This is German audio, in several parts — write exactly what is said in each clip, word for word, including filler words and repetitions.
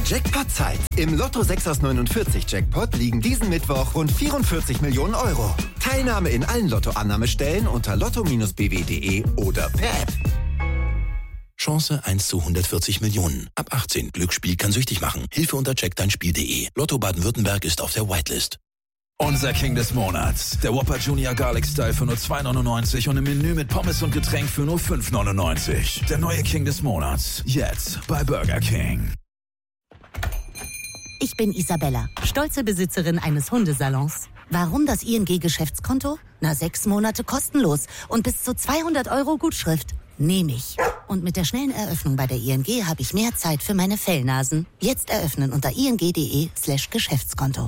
Jackpot-Zeit. Im Lotto sechs aus neunundvierzig Jackpot liegen diesen Mittwoch rund vierundvierzig Millionen Euro. Teilnahme in allen Lottoannahmestellen unter lotto Bindestrich b w punkt de oder per App. Chance eins zu hundertvierzig Millionen. Ab achtzehn. Glücksspiel kann süchtig machen. Hilfe unter check dein Spiel punkt de. Lotto Baden-Württemberg ist auf der Whitelist. Unser King des Monats. Der Whopper Junior Garlic Style für nur zwei neunundneunzig und im Menü mit Pommes und Getränk für nur fünf neunundneunzig. Der neue King des Monats. Jetzt bei Burger King. Ich bin Isabella, stolze Besitzerin eines Hundesalons. Warum das I N G-Geschäftskonto? Na, sechs Monate kostenlos und bis zu zweihundert Euro Gutschrift. Nehme ich. Und mit der schnellen Eröffnung bei der I N G habe ich mehr Zeit für meine Fellnasen. Jetzt eröffnen unter ing punkt de slash Geschäftskonto.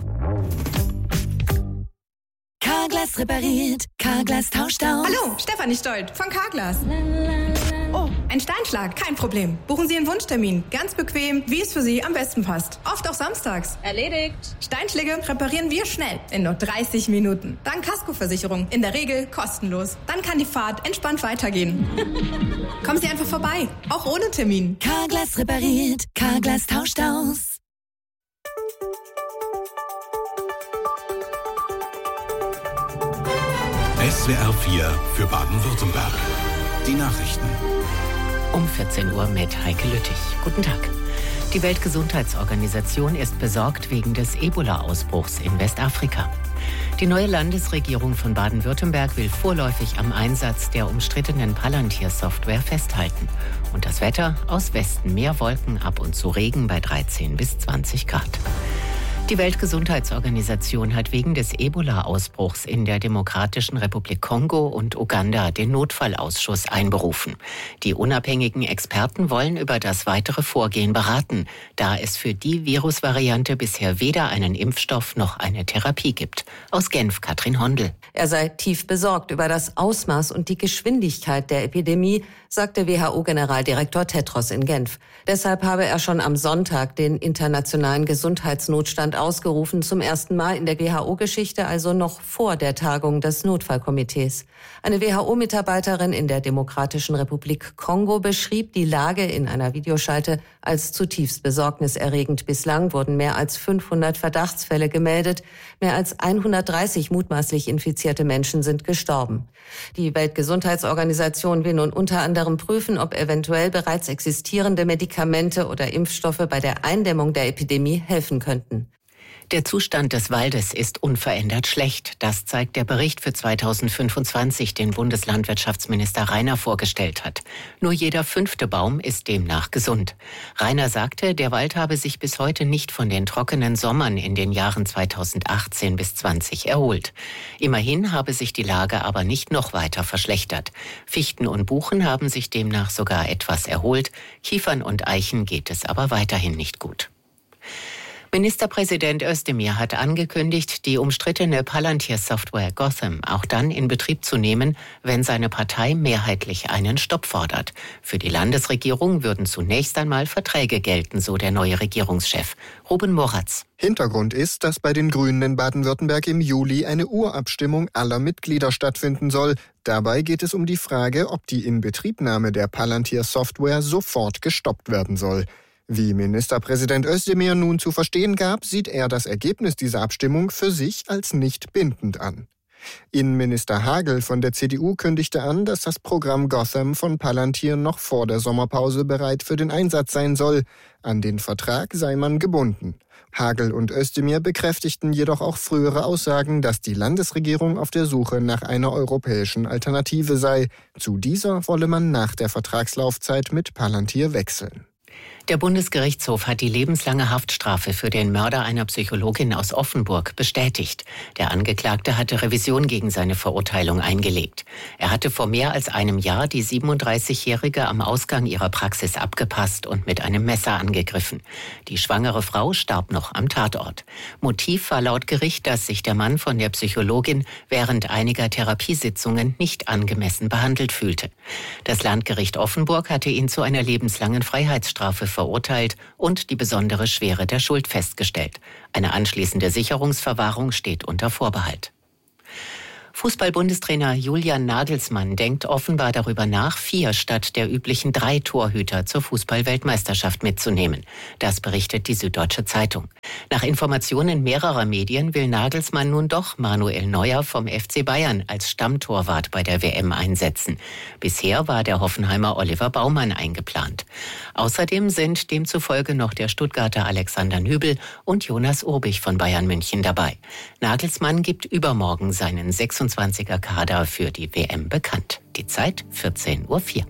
Carglass repariert, Carglass tauscht aus. Hallo, Stefanie Stolt von Carglass. Oh, ein Steinschlag, kein Problem. Buchen Sie einen Wunschtermin. Ganz bequem, wie es für Sie am besten passt. Oft auch samstags. Erledigt. Steinschläge reparieren wir schnell, in nur dreißig Minuten. Dank Kaskoversicherung, in der Regel kostenlos. Dann kann die Fahrt entspannt weitergehen. Kommen Sie einfach vorbei, auch ohne Termin. Carglass repariert, Carglass tauscht aus. S W R vier für Baden-Württemberg. Die Nachrichten. Um vierzehn Uhr mit Heike Lüttich. Guten Tag. Die Weltgesundheitsorganisation ist besorgt wegen des Ebola-Ausbruchs in Westafrika. Die neue Landesregierung von Baden-Württemberg will vorläufig am Einsatz der umstrittenen Palantir-Software festhalten. Und das Wetter: aus Westen mehr Wolken, ab und zu Regen bei dreizehn bis zwanzig Grad. Die Weltgesundheitsorganisation hat wegen des Ebola-Ausbruchs in der Demokratischen Republik Kongo und Uganda den Notfallausschuss einberufen. Die unabhängigen Experten wollen über das weitere Vorgehen beraten, da es für die Virusvariante bisher weder einen Impfstoff noch eine Therapie gibt. Aus Genf, Katrin Hondel. Er sei tief besorgt über das Ausmaß und die Geschwindigkeit der Epidemie, sagte W H O-Generaldirektor Tedros in Genf. Deshalb habe er schon am Sonntag den internationalen Gesundheitsnotstand ausgerufen, zum ersten Mal in der W H O-Geschichte, also noch vor der Tagung des Notfallkomitees. Eine W H O-Mitarbeiterin in der Demokratischen Republik Kongo beschrieb die Lage in einer Videoschalte als zutiefst besorgniserregend. Bislang wurden mehr als fünfhundert Verdachtsfälle gemeldet. Mehr als hundertdreißig mutmaßlich infizierte Menschen sind gestorben. Die Weltgesundheitsorganisation will nun unter anderem prüfen, ob eventuell bereits existierende Medikamente oder Impfstoffe bei der Eindämmung der Epidemie helfen könnten. Der Zustand des Waldes ist unverändert schlecht. Das zeigt der Bericht für zweitausendfünfundzwanzig, den Bundeslandwirtschaftsminister Rainer vorgestellt hat. Nur jeder fünfte Baum ist demnach gesund. Rainer sagte, der Wald habe sich bis heute nicht von den trockenen Sommern in den Jahren zweitausendachtzehn bis zwanzig erholt. Immerhin habe sich die Lage aber nicht noch weiter verschlechtert. Fichten und Buchen haben sich demnach sogar etwas erholt. Kiefern und Eichen geht es aber weiterhin nicht gut. Ministerpräsident Özdemir hat angekündigt, die umstrittene Palantir-Software Gotham auch dann in Betrieb zu nehmen, wenn seine Partei mehrheitlich einen Stopp fordert. Für die Landesregierung würden zunächst einmal Verträge gelten, so der neue Regierungschef. Ruben Moratz. Hintergrund ist, dass bei den Grünen in Baden-Württemberg im Juli eine Urabstimmung aller Mitglieder stattfinden soll. Dabei geht es um die Frage, ob die Inbetriebnahme der Palantir-Software sofort gestoppt werden soll. Wie Ministerpräsident Özdemir nun zu verstehen gab, sieht er das Ergebnis dieser Abstimmung für sich als nicht bindend an. Innenminister Hagel von der C D U kündigte an, dass das Programm Gotham von Palantir noch vor der Sommerpause bereit für den Einsatz sein soll. An den Vertrag sei man gebunden. Hagel und Özdemir bekräftigten jedoch auch frühere Aussagen, dass die Landesregierung auf der Suche nach einer europäischen Alternative sei. Zu dieser wolle man nach der Vertragslaufzeit mit Palantir wechseln. Der Bundesgerichtshof hat die lebenslange Haftstrafe für den Mörder einer Psychologin aus Offenburg bestätigt. Der Angeklagte hatte Revision gegen seine Verurteilung eingelegt. Er hatte vor mehr als einem Jahr die siebenunddreißigjährige am Ausgang ihrer Praxis abgepasst und mit einem Messer angegriffen. Die schwangere Frau starb noch am Tatort. Motiv war laut Gericht, dass sich der Mann von der Psychologin während einiger Therapiesitzungen nicht angemessen behandelt fühlte. Das Landgericht Offenburg hatte ihn zu einer lebenslangen Freiheitsstrafe verurteilt und die besondere Schwere der Schuld festgestellt. Eine anschließende Sicherungsverwahrung steht unter Vorbehalt. Fußball-Bundestrainer Julian Nagelsmann denkt offenbar darüber nach, vier statt der üblichen drei Torhüter zur Fußball-Weltmeisterschaft mitzunehmen. Das berichtet die Süddeutsche Zeitung. Nach Informationen mehrerer Medien will Nagelsmann nun doch Manuel Neuer vom F C Bayern als Stammtorwart bei der W M einsetzen. Bisher war der Hoffenheimer Oliver Baumann eingeplant. Außerdem sind demzufolge noch der Stuttgarter Alexander Nübel und Jonas Urbich von Bayern München dabei. Nagelsmann gibt übermorgen seinen sechsundzwanziger Kader für die W M bekannt. Die Zeit vierzehn Uhr vier.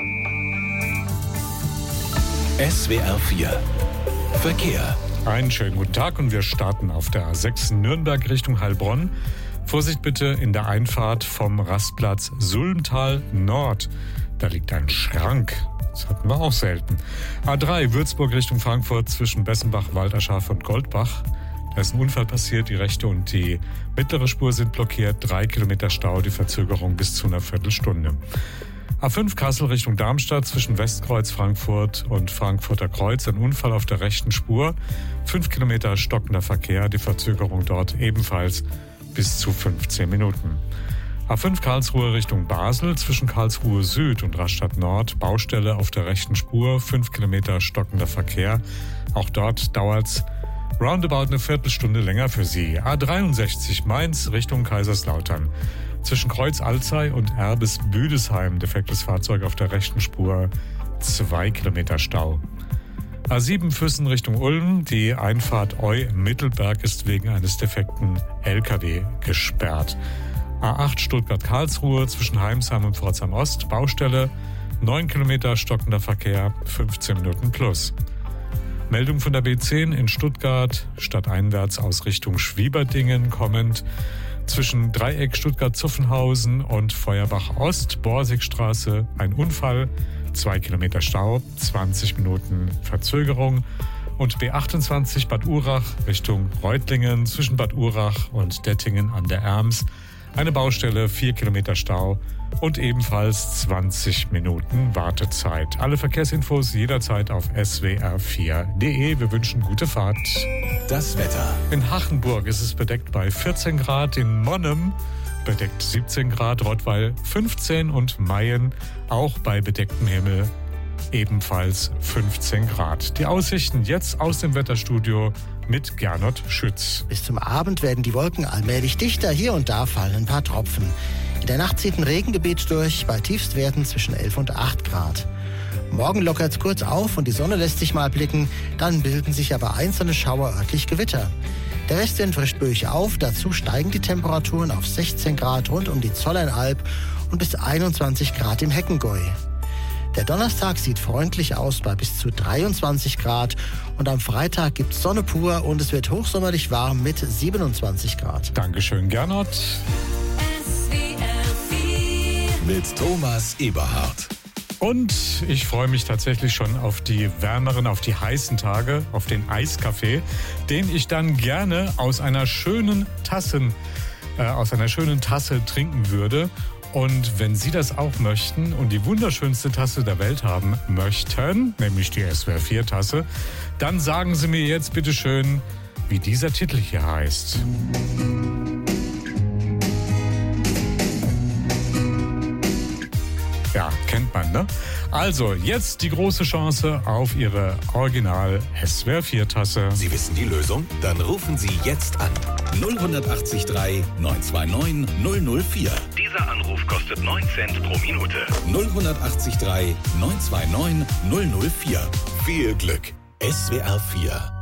S W R vier Verkehr. Einen schönen guten Tag und wir starten auf der A sechs Nürnberg Richtung Heilbronn. Vorsicht bitte in der Einfahrt vom Rastplatz Sulmtal Nord. Da liegt ein Schrank. Das hatten wir auch selten. A drei Würzburg Richtung Frankfurt zwischen Bessenbach, Walterschaf und Goldbach. Da ist ein Unfall passiert, die rechte und die mittlere Spur sind blockiert. Drei Kilometer Stau, die Verzögerung bis zu einer Viertelstunde. A fünf Kassel Richtung Darmstadt zwischen Westkreuz Frankfurt und Frankfurter Kreuz. Ein Unfall auf der rechten Spur. Fünf Kilometer stockender Verkehr, die Verzögerung dort ebenfalls bis zu fünfzehn Minuten. A fünf Karlsruhe Richtung Basel zwischen Karlsruhe Süd und Rastatt Nord. Baustelle auf der rechten Spur. Fünf Kilometer stockender Verkehr. Auch dort dauert's roundabout eine Viertelstunde länger für Sie. A dreiundsechzig Mainz Richtung Kaiserslautern. Zwischen Kreuz Alzey und Erbis Büdesheim defektes Fahrzeug auf der rechten Spur. Zwei Kilometer Stau. A sieben Füssen Richtung Ulm. Die Einfahrt Eu-Mittelberg ist wegen eines defekten L K W gesperrt. A acht Stuttgart-Karlsruhe zwischen Heimsheim und Pforzheim Ost. Baustelle. Neun Kilometer stockender Verkehr. fünfzehn Minuten plus. Meldung von der B zehn in Stuttgart, stadteinwärts aus Richtung Schwieberdingen kommend. Zwischen Dreieck Stuttgart-Zuffenhausen und Feuerbach Ost, Borsigstraße, ein Unfall, zwei Kilometer Stau, zwanzig Minuten Verzögerung. Und B achtundzwanzig Bad Urach Richtung Reutlingen, zwischen Bad Urach und Dettingen an der Erms. Eine Baustelle, vier Kilometer Stau und ebenfalls zwanzig Minuten Wartezeit. Alle Verkehrsinfos jederzeit auf S W R vier Punkt de. Wir wünschen gute Fahrt. Das Wetter. In Hachenburg ist es bedeckt bei vierzehn Grad, in Monnem bedeckt siebzehn Grad, Rottweil fünfzehn und Mayen auch bei bedecktem Himmel ebenfalls fünfzehn Grad. Die Aussichten jetzt aus dem Wetterstudio mit Gernot Schütz. Bis zum Abend werden die Wolken allmählich dichter. Hier und da fallen ein paar Tropfen. In der Nacht zieht ein Regengebiet durch, bei Tiefstwerten zwischen elf und acht Grad. Morgen lockert es kurz auf und die Sonne lässt sich mal blicken. Dann bilden sich aber einzelne Schauer, örtlich Gewitter. Der Westwind frischt böig auf. Dazu steigen die Temperaturen auf sechzehn Grad rund um die Zollernalb und bis einundzwanzig Grad im Heckengäu. Der Donnerstag sieht freundlich aus bei bis zu dreiundzwanzig Grad und am Freitag gibt's Sonne pur und es wird hochsommerlich warm mit siebenundzwanzig Grad. Dankeschön, Gernot. Mit Thomas Eberhardt. Und ich freue mich tatsächlich schon auf die wärmeren, auf die heißen Tage, auf den Eiskaffee, den ich dann gerne aus einer schönen Tassen, äh, aus einer schönen Tasse trinken würde. Und wenn Sie das auch möchten und die wunderschönste Tasse der Welt haben möchten, nämlich die S W R vier Tasse, dann sagen Sie mir jetzt bitte schön, wie dieser Titel hier heißt. Ja, kennt man, ne? Also, jetzt die große Chance auf Ihre Original S W R vier Tasse. Sie wissen die Lösung? Dann rufen Sie jetzt an. null acht drei neun zwei neun null null vier. Dieser Anruf kostet neun Cent pro Minute. null acht drei neun zwei neun null null vier. Viel Glück. S W R vier